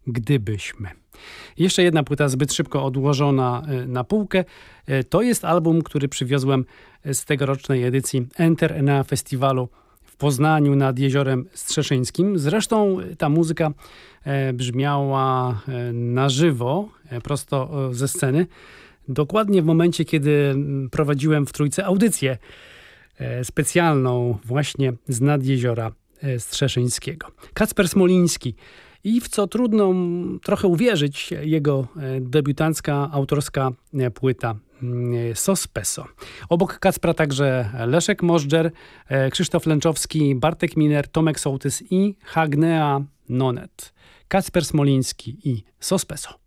Gdybyśmy. Jeszcze jedna płyta zbyt szybko odłożona na półkę. To jest album, który przywiozłem z tegorocznej edycji Enter na festiwalu w Poznaniu nad Jeziorem Strzeszyńskim. Zresztą ta muzyka brzmiała na żywo, prosto ze sceny. Dokładnie w momencie, kiedy prowadziłem w Trójce audycję specjalną właśnie z nad Jeziora Strzeszyńskiego. Kacper Smoliński i w co trudno trochę uwierzyć, jego debiutancka, autorska płyta Sospeso. Obok Kacpra także Leszek Możdżer, Krzysztof Lęczowski, Bartek Miner, Tomek Sołtys i Hagnea Nonet. Kacper Smoliński i Sospeso.